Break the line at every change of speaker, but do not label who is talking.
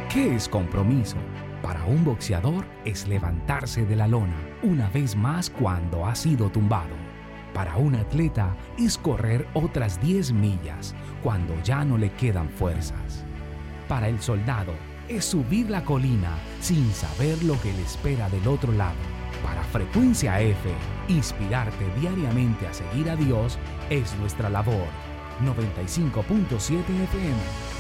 ¿Qué es compromiso? Para un boxeador es levantarse de la lona una vez más cuando ha sido tumbado. Para un atleta es correr otras 10 millas cuando ya no le quedan fuerzas. Para el soldado es subir la colina sin saber lo que le espera del otro lado. Para Frecuencia F, inspirarte diariamente a seguir a Dios es nuestra labor. 95.7 FM,